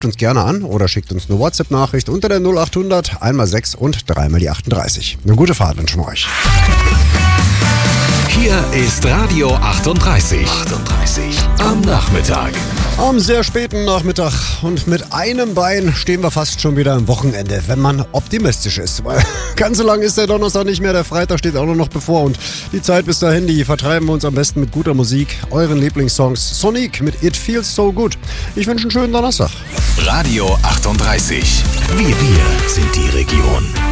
uns gerne an oder schickt uns eine WhatsApp-Nachricht unter der 0800 1x6 und 3x die 38. Eine gute Fahrt wünschen wir euch. Hier ist Radio 38. Am Nachmittag. Am sehr späten Nachmittag und mit einem Bein stehen wir fast schon wieder am Wochenende, wenn man optimistisch ist. Weil ganz so lang ist der Donnerstag nicht mehr, der Freitag steht auch noch bevor und die Zeit bis dahin, die vertreiben wir uns am besten mit guter Musik, euren Lieblingssongs. Sonic mit It Feels So Good. Ich wünsche einen schönen Donnerstag. Radio 38. Wir sind die Region.